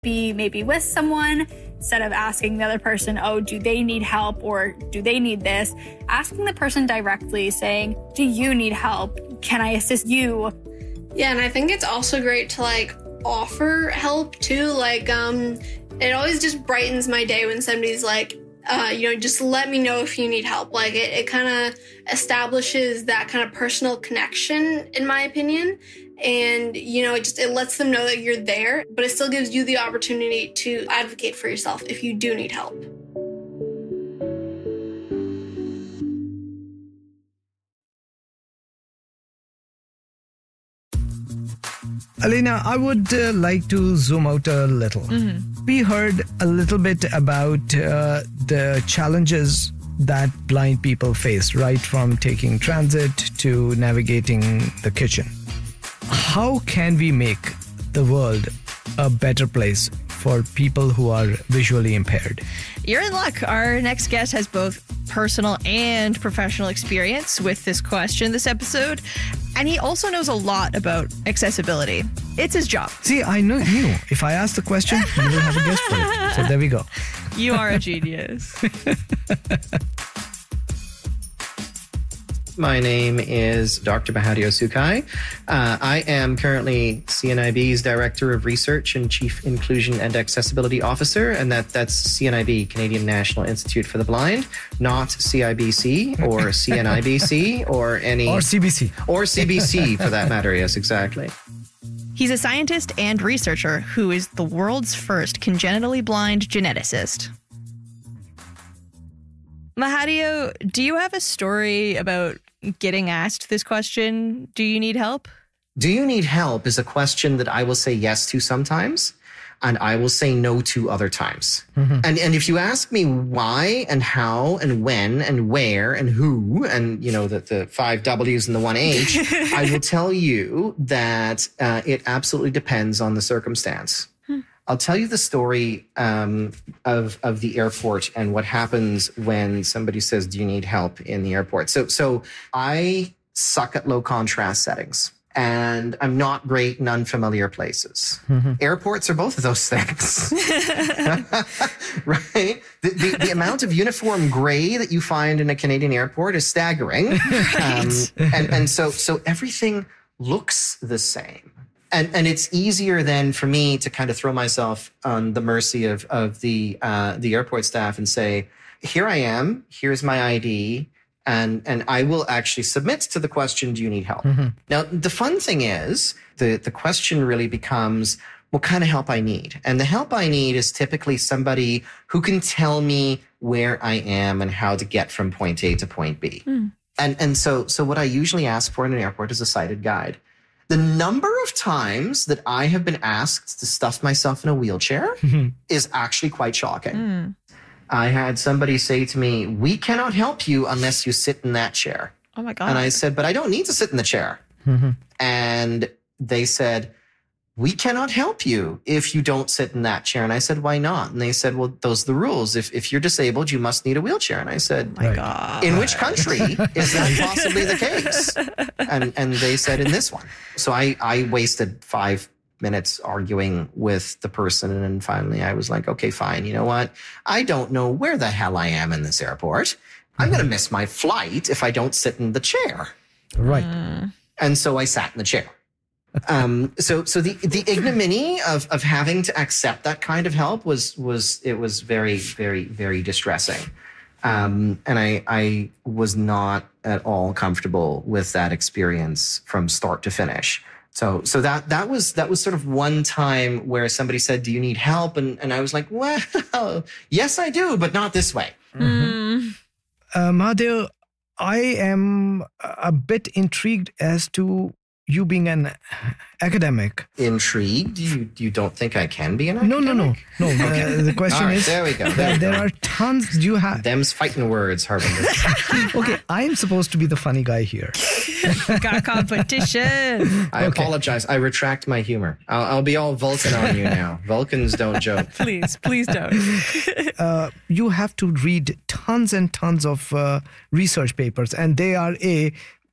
be maybe with someone instead of asking the other person, oh, do they need help or do they need this? Asking the person directly, saying, do you need help? Can I assist you? Yeah, and I think it's also great to like offer help too. Like, it always just brightens my day when somebody's like, just let me know if you need help. Like it kind of establishes that kind of personal connection, in my opinion. And, it lets them know that you're there, but it still gives you the opportunity to advocate for yourself if you do need help. Elena, I would like to zoom out a little. Mm-hmm. We heard a little bit about the challenges that blind people face, right from taking transit to navigating the kitchen. How can we make the world a better place for people who are visually impaired? You're in luck. Our next guest has both personal and professional experience with this question this episode, and he also knows a lot about accessibility. It's his job. See, I knew if I ask the question, you will have a guess for it. So there we go. You are a genius. My name is Dr. Mahadio Sukai. I am currently CNIB's Director of Research and Chief Inclusion and Accessibility Officer, and that's CNIB, Canadian National Institute for the Blind, not CIBC or CNIBC or any... Or CBC. Or CBC, for that matter, yes, exactly. He's a scientist and researcher who is the world's first congenitally blind geneticist. Mahadio, do you have a story about getting asked this question? Do you need help? Do you need help is a question that I will say yes to sometimes, and I will say no to other times. Mm-hmm. And if you ask me why and how and when and where and who and, the 5 W's and the 1 H, I will tell you that it absolutely depends on the circumstance. I'll tell you the story of the airport and what happens when somebody says, do you need help in the airport? So I suck at low contrast settings, and I'm not great in unfamiliar places. Mm-hmm. Airports are both of those things, right? The amount of uniform gray that you find in a Canadian airport is staggering. Right. And so everything looks the same. And it's easier then for me to kind of throw myself on the mercy of the airport staff and say, here I am, here's my ID, and I will actually submit to the question, do you need help? Mm-hmm. Now, the fun thing is, the question really becomes, what kind of help I need? And the help I need is typically somebody who can tell me where I am and how to get from point A to point B. Mm. And so what I usually ask for in an airport is a sighted guide. The number of times that I have been asked to stuff myself in a wheelchair is actually quite shocking. Mm. I had somebody say to me, we cannot help you unless you sit in that chair. Oh my God. And I said, but I don't need to sit in the chair. Mm-hmm. And they said, we cannot help you if you don't sit in that chair. And I said, why not? And they said, well, those are the rules. If you're disabled, you must need a wheelchair. And I said, oh my God. In which country is that possibly the case? And they said, in this one. So I wasted 5 minutes arguing with the person. And then finally I was like, okay, fine. You know what? I don't know where the hell I am in this airport. I'm going to miss my flight if I don't sit in the chair. Right. And so I sat in the chair. So the ignominy of having to accept that kind of help was very, very, very distressing. And I was not at all comfortable with that experience from start to finish. So that was sort of one time where somebody said, do you need help? And I was like, well, yes, I do, but not this way. Mm-hmm. Mahadio, I am a bit intrigued as to you being an academic. Intrigued? You don't think I can be an academic? No. Okay. The question is... There we go. There are tons... Do you have... Them's fighting words, Harbinger. Okay, I'm supposed to be the funny guy here. Got a competition. I apologize. I retract my humor. I'll be all Vulcan on you now. Vulcans don't joke. Please don't. You have to read tons and tons of research papers, and they are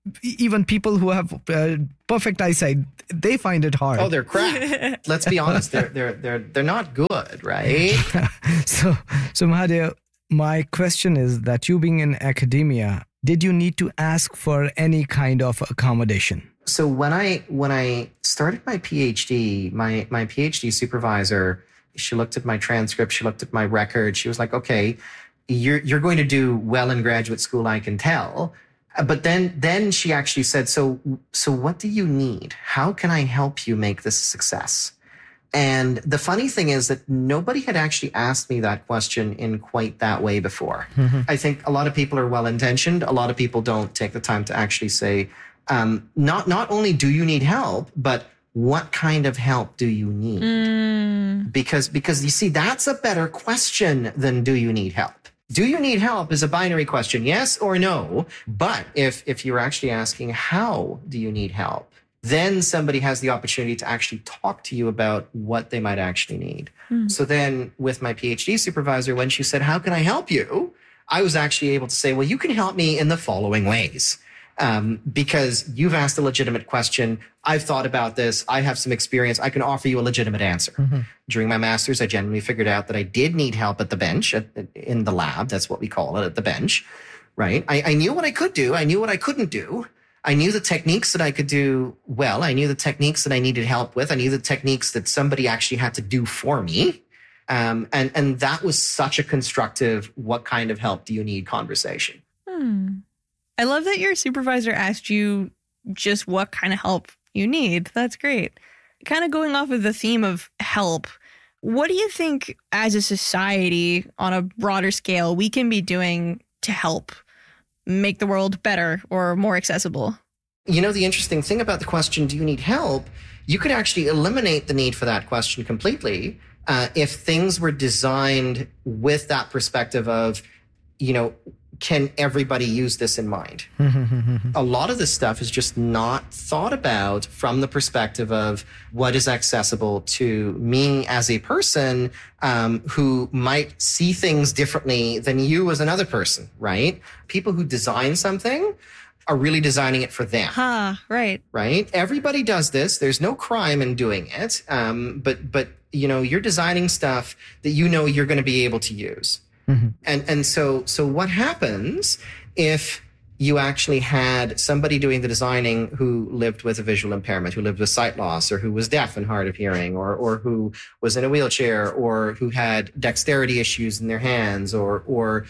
even people who have perfect eyesight, they find it hard. Oh, they're crap. Let's be honest. They're not good, right? So Mahadev, my question is that you being in academia, did you need to ask for any kind of accommodation? So when I started my PhD, my PhD supervisor, she looked at my transcript, she looked at my record, she was like, okay, you're going to do well in graduate school, I can tell. But then she actually said, so what do you need? How can I help you make this a success? And the funny thing is that nobody had actually asked me that question in quite that way before. Mm-hmm. I think a lot of people are well-intentioned. A lot of people don't take the time to actually say, not only do you need help, but what kind of help do you need? Because you see, that's a better question than do you need help? Do you need help is a binary question, yes or no. But if you're actually asking, how do you need help? Then somebody has the opportunity to actually talk to you about what they might actually need. So then with my PhD supervisor, when she said, how can I help you? I was actually able to say, well, you can help me in the following ways. Because you've asked a legitimate question. I've thought about this. I have some experience. I can offer you a legitimate answer. Mm-hmm. During my master's, I genuinely figured out that I did need help at the bench, in the lab. That's what we call it, at the bench, right? I knew what I could do. I knew what I couldn't do. I knew the techniques that I could do well. I knew the techniques that I needed help with. I knew the techniques that somebody actually had to do for me. And that was such a constructive, what kind of help do you need conversation. I love that your supervisor asked you just what kind of help you need. That's great. Kind of going off of the theme of help, what do you think as a society on a broader scale we can be doing to help make the world better or more accessible? You know, the interesting thing about the question, do you need help? You could actually eliminate the need for that question completely if things were designed with that perspective of, you know, can everybody use this in mind? A lot of this stuff is just not thought about from the perspective of what is accessible to me as a person who might see things differently than you as another person, right? People who design something are really designing it for them. Right. Right? Everybody does this. There's no crime in doing it. But you know, you're designing stuff that you know you're going to be able to use. And so what happens if you actually had somebody doing the designing who lived with a visual impairment, who lived with sight loss, or who was deaf and hard of hearing, or who was in a wheelchair, or who had dexterity issues in their hands, or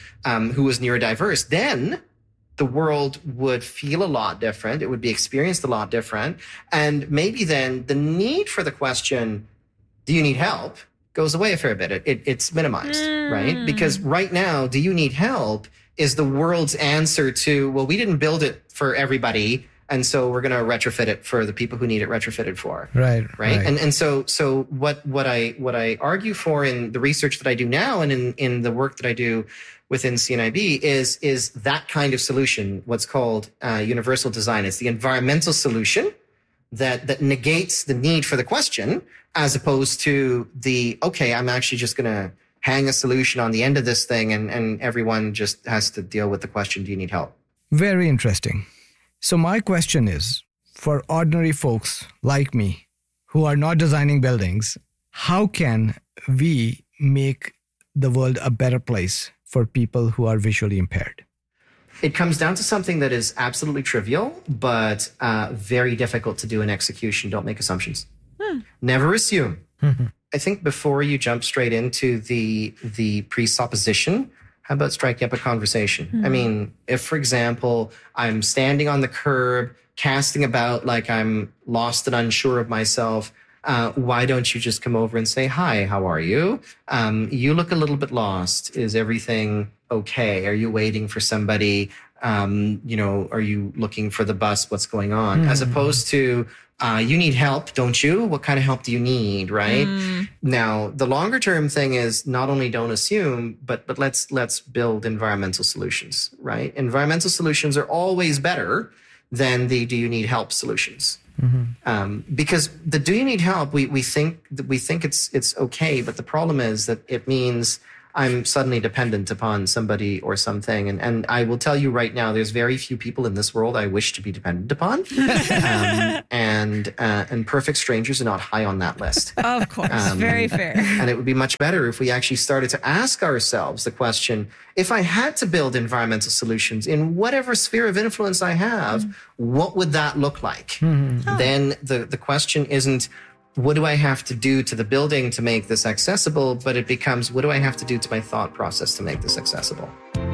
who was neurodiverse? Then the world would feel a lot different. It would be experienced a lot different. And maybe then the need for the question, do you need help, goes away a fair bit. It's minimized, right? Because right now, do you need help is the world's answer to, well, we didn't build it for everybody, and so we're going to retrofit it for the people who need it retrofitted for. Right. And so what I argue for in the research that I do now and in the work that I do within CNIB is that kind of solution, what's called universal design. It's the environmental solution that negates the need for the question, as opposed to okay, I'm actually just going to hang a solution on the end of this thing and everyone just has to deal with the question, do you need help? Very interesting. So my question is, for ordinary folks like me who are not designing buildings, how can we make the world a better place for people who are visually impaired? It comes down to something that is absolutely trivial, but very difficult to do in execution. Don't make assumptions. Never assume. I think before you jump straight into the presupposition, how about striking up a conversation? I mean, if, for example, I'm standing on the curb, casting about like I'm lost and unsure of myself, why don't you just come over and say, hi, how are you? You look a little bit lost. Is everything okay? Are you waiting for somebody? Are you looking for the bus? What's going on? As opposed to, you need help, don't you? What kind of help do you need, right? Now, the longer term thing is not only don't assume, but let's build environmental solutions, right? Environmental solutions are always better than the do you need help solutions. Because the do you need help, we think it's okay, but the problem is that it means I'm suddenly dependent upon somebody or something. And I will tell you right now, there's very few people in this world I wish to be dependent upon. And perfect strangers are not high on that list. Of course. Very fair. And it would be much better if we actually started to ask ourselves the question, if I had to build environmental solutions in whatever sphere of influence I have, what would that look like? Then the question isn't, what do I have to do to the building to make this accessible? But it becomes, what do I have to do to my thought process to make this accessible?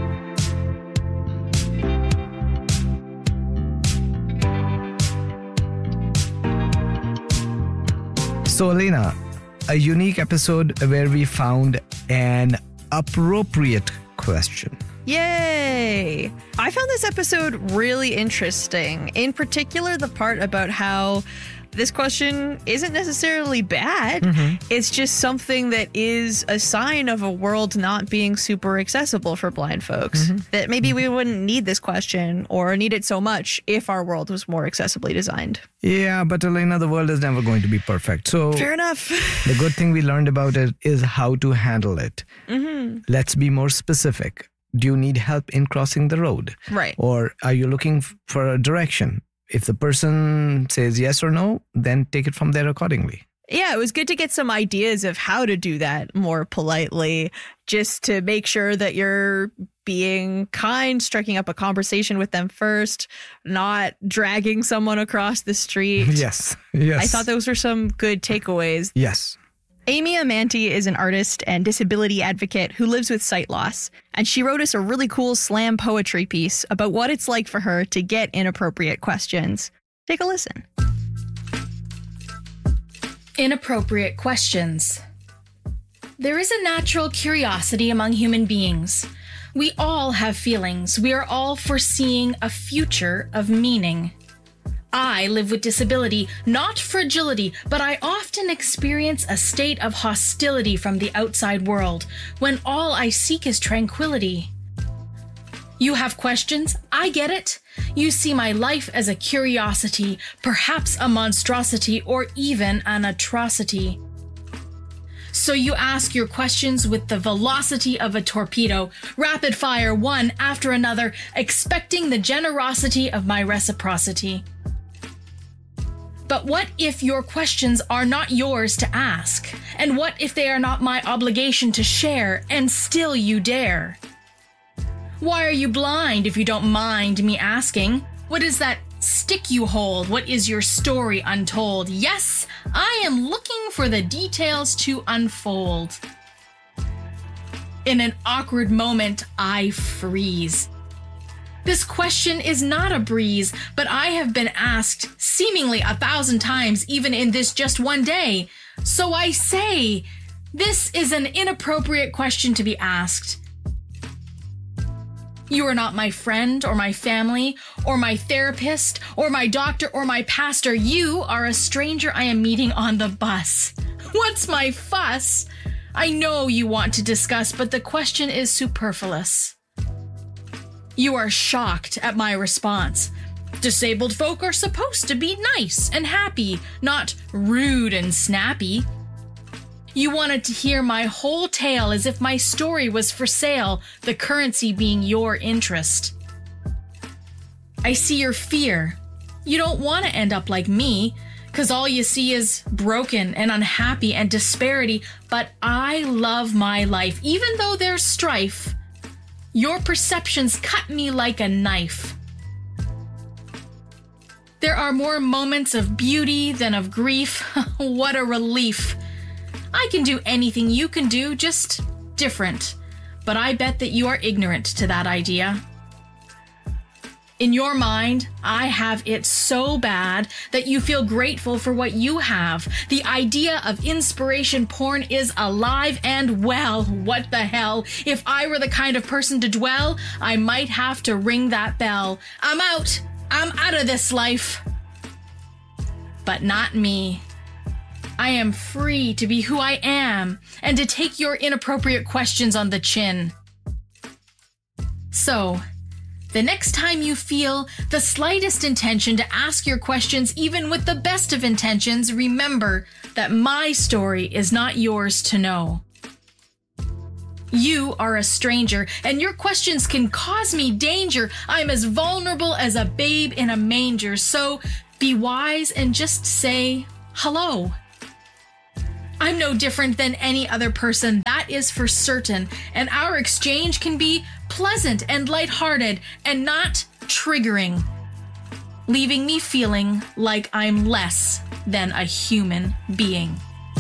So, Elena, a unique episode where we found an appropriate question. Yay! I found this episode really interesting. In particular, the part about how this question isn't necessarily bad. It's just something that is a sign of a world not being super accessible for blind folks. That maybe we wouldn't need this question or need it so much if our world was more accessibly designed. Yeah, but Elena, the world is never going to be perfect. So Fair enough. the good thing we learned about it is how to handle it. Let's be more specific. Do you need help in crossing the road? Right. Or are you looking for a direction? If the person says yes or no, then take it from there accordingly. Yeah, it was good to get some ideas of how to do that more politely, just to make sure that you're being kind, striking up a conversation with them first, not dragging someone across the street. Yes. I thought those were some good takeaways. Yes. Amy Amanti is an artist and disability advocate who lives with sight loss, and she wrote us a really cool slam poetry piece about what it's like for her to get inappropriate questions. Take a listen. Inappropriate questions. There is a natural curiosity among human beings. We all have feelings. We are all foreseeing a future of meaning. I live with disability, not fragility, but I often experience a state of hostility from the outside world, when all I seek is tranquility. You have questions? I get it. You see my life as a curiosity, perhaps a monstrosity, or even an atrocity. So you ask your questions with the velocity of a torpedo, rapid fire one after another, expecting the generosity of my reciprocity. But what if your questions are not yours to ask? And what if they are not my obligation to share, and still you dare? Why are you blind if you don't mind me asking? What is that stick you hold? What is your story untold? Yes, I am looking for the details to unfold. In an awkward moment, I freeze. This question is not a breeze, but I have been asked seemingly 1,000 times, even in this just one day. So I say, this is an inappropriate question to be asked. You are not my friend or my family or my therapist or my doctor or my pastor. You are a stranger I am meeting on the bus. What's my fuss? I know you want to discuss, but the question is superfluous. You are shocked at my response. Disabled folk are supposed to be nice and happy, not rude and snappy. You wanted to hear my whole tale as if my story was for sale, the currency being your interest. I see your fear. You don't want to end up like me, 'cause all you see is broken and unhappy and disparity, but I love my life, even though there's strife. Your perceptions cut me like a knife. There are more moments of beauty than of grief. What a relief. I can do anything you can do, just different. But I bet that you are ignorant to that idea. In your mind, I have it so bad that you feel grateful for what you have. The idea of inspiration porn is alive and well. What the hell? If I were the kind of person to dwell, I might have to ring that bell. I'm out. I'm out of this life. But not me. I am free to be who I am and to take your inappropriate questions on the chin. So, the next time you feel the slightest intention to ask your questions, even with the best of intentions, remember that my story is not yours to know. You are a stranger, and your questions can cause me danger. I'm as vulnerable as a babe in a manger. So be wise and just say hello. I'm no different than any other person, that is for certain. And our exchange can be pleasant and lighthearted and not triggering, leaving me feeling like I'm less than a human being.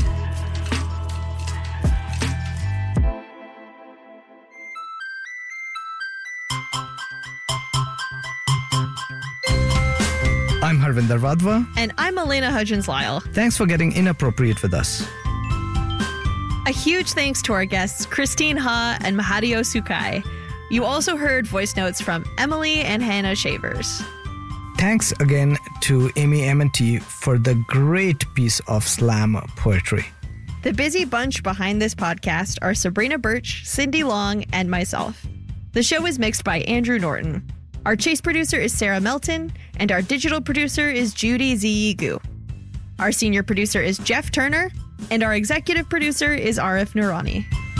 I'm Harvinder Vadva. And I'm Elena Hudgens-Lyle. Thanks for getting inappropriate with us. A huge thanks to our guests, Christine Ha and Mahadio Sukai. You also heard voice notes from Emily and Hannah Shavers. Thanks again to Amy Amity for the great piece of slam poetry. The busy bunch behind this podcast are Sabrina Birch, Cindy Long, and myself. The show is mixed by Andrew Norton. Our chase producer is Sarah Melton, and our digital producer is Judy Ziyigu. Our senior producer is Jeff Turner, and our executive producer is Arif Noorani.